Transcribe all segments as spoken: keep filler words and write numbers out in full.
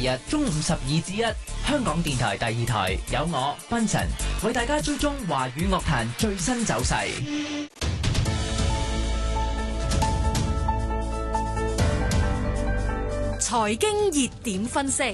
日中午十二至一，香港電台第二台有我賓臣為大家追蹤華語樂壇最新走勢。 財經熱點分析。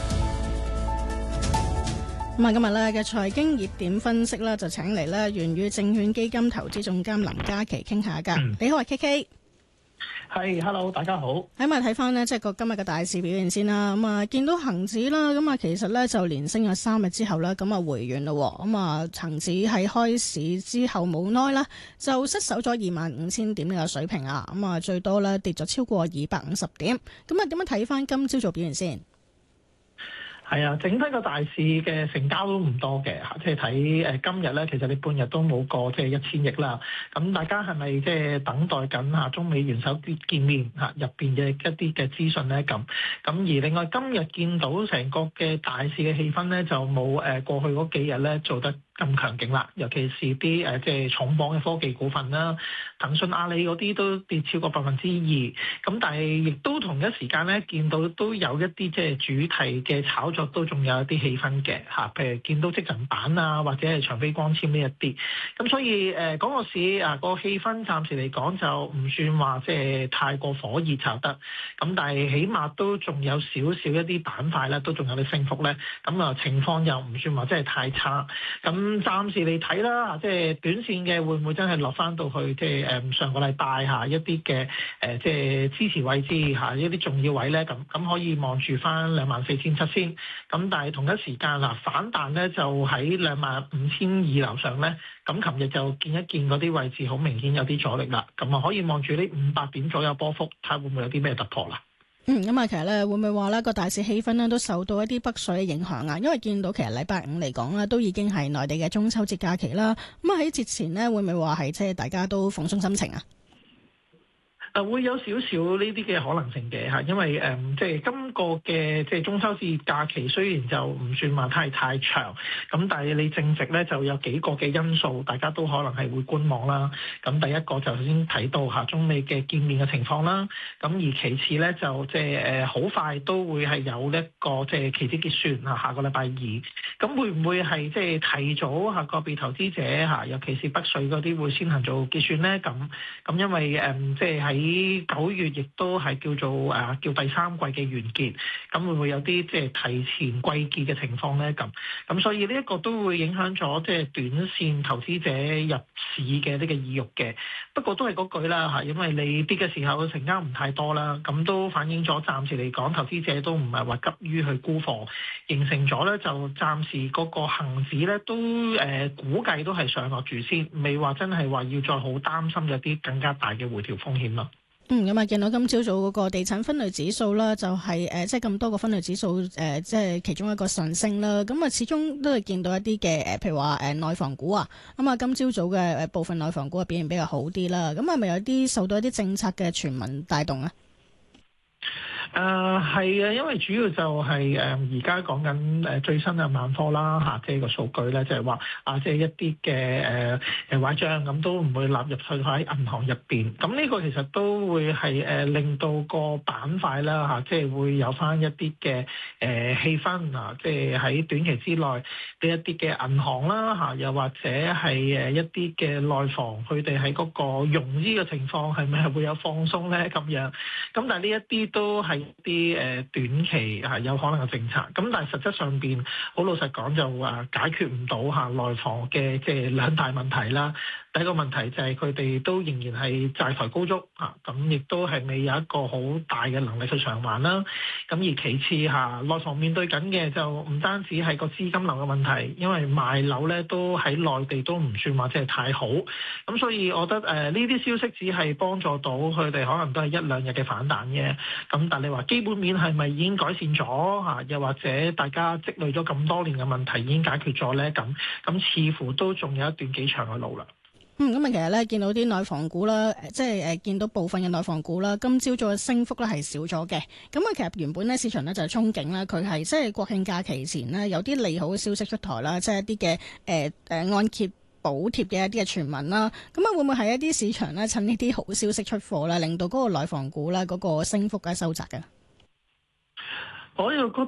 咁啊，今日咧嘅財經熱點分析咧，就請嚟咧元宇證券基金投資總監林嘉麒傾下噶。嗯、你好啊 ，K K。 係、hey，hello，大家好。 喺咪睇翻呢，即係個今日嘅大市表現先啦。咁啊，見到恒指啦，咁啊，其實咧就連升咗三日之後咧，咁啊回軟咯。咁啊，恒指喺開市之後冇耐啦，就失守咗二萬五千點呢個水平啊。咁啊，最多咧跌咗超過二百五十點。咁啊，點樣睇翻今朝早表現先？ 係啊，整體個大市嘅成交都唔多嘅嚇，即係睇誒今日咧，其實你半日都冇過即係一千億啦。咁大家係咪即係等待緊嚇中美元首啲見面嚇入邊嘅一啲嘅資訊咧？咁咁而另外今日見到成個嘅大市嘅氣氛咧，就冇誒過去嗰幾日咧做得咁強勁啦，尤其是啲誒即係重磅嘅科技股份啦，騰訊、阿里嗰啲都跌超過百分之二。咁但係亦都同一時間咧，見到都有一啲即係主題嘅炒作都仲有一啲氣氛嘅嚇，譬如見到積層板啊，或者係長飛光纖呢一啲。咁所以誒嗰個市啊個氣氛暫時嚟講就唔算話即係太過火熱炒得。咁但係起碼都仲有少少一啲板塊咧，都仲有啲升幅咧。咁啊情況又唔算話真係太差。咁咁暫時嚟睇啦，即係短線嘅會唔會真係落翻到去即係誒上個禮拜下一啲嘅誒即係支持位置下一啲重要位咧？咁咁可以望住翻兩萬四千七先。咁但係同一時間嗱反彈咧就喺兩萬五千二樓上咧。咁琴日就見一見嗰啲位置好明顯有啲阻力啦。咁啊可以望住呢五百點左右波幅，睇下會唔會有啲咩突破啦。 嗯，咁啊，其實咧會唔會話呢個大市氣氛呢都受到一啲北水嘅影響啊？因為見到其實禮拜五嚟講呢都已經係內地嘅中秋節假期啦。咁啊喺節前呢，會唔會話係即係大家都放鬆心情啊？ 誒會有少少呢啲嘅可能性嘅嚇，因為誒、嗯、即係今個嘅即係中秋節假期雖然就唔算話太太長，咁但係你正值咧就有幾個嘅因素，大家都可能係會觀望啦。咁第一個就頭先睇到嚇中美嘅見面嘅情況啦，咁而其次咧就即係誒好快都會係有一個即係期指結算嚇，下個禮拜二，咁會唔會係即係提早下個別投資者嚇，尤其是北水嗰啲會先行做結算咧？咁咁因為誒、嗯、即係喺喺九月亦都係叫做誒、啊、叫第三季嘅完結，咁會唔會有啲即係提前季結嘅情況咧？咁咁所以呢一個都會影響咗即係短線投資者入市嘅呢個意欲嘅。不過都係嗰句啦嚇，因為你跌嘅時候成交唔太多啦，咁都反映咗暫時嚟講投資者都唔係話急於去沽貨，形成咗咧就暫時嗰個恆指咧都誒、呃、估計都係上落住先，未話真係話要再好擔心有啲更加大嘅回調風險咯。 嗯，咁啊，見到今朝早嗰個地產分類指數啦，就係、是、誒、呃，即係咁多個分類指數誒、呃，即係其中一個上升啦。咁啊，始終都係見到一啲嘅誒，譬如話誒內房股啊，咁啊，今朝早嘅誒部分內房股嘅表現比較好啲啦。咁係咪有啲受到一啲政策嘅傳聞帶動啊？ 誒係啊，因為主要就係誒而家講緊誒最新嘅萬科啦嚇，即係個數據咧就係話啊，即係一啲嘅誒誒壞帳咁都唔會納入去喺銀行入邊。咁呢個其實都會係誒令到個板塊啦嚇，即係會有翻一啲嘅誒氣氛啊，即係喺短期之內呢一啲嘅銀行啦嚇，又或者係誒一啲嘅內房，佢哋喺嗰個融資嘅情況係咪係會有放鬆咧咁樣？咁但係呢一啲都係啲誒短期係有可能嘅政策，咁但係實質上邊好老實講就話解決唔到嚇內房嘅即係兩大問題啦。第一個問題就係佢哋都仍然係債台高築嚇，咁亦都係未有一個好大嘅能力去償還啦。咁而其次嚇內房面對緊嘅就唔單止係個資金流嘅問題，因為賣樓咧都喺內地都唔算話即係太好。咁所以我覺得誒呢啲消息只係幫助到佢哋，可能都係一兩日嘅反彈嘅。咁但係你話基本面係咪已經改善咗嚇？又或者大家積累咗咁多年嘅問題已經解決咗咧？咁咁似乎都仲有一段幾長嘅路啦。 嗯，咁啊，其實咧見到啲內房股啦，即係誒見到部分嘅內房股啦，今朝早嘅升幅咧係少咗嘅。咁啊，其實原本咧市場咧就係憧憬啦，佢係即係國慶假期前呢，有啲利好嘅消息出台啦，即係一啲嘅誒誒按揭補貼嘅一啲嘅傳聞啦。咁啊，會唔會係一啲市場咧趁呢啲好消息出貨咧，令到嗰個內房股咧嗰個升幅嘅收窄嘅？ 我又覺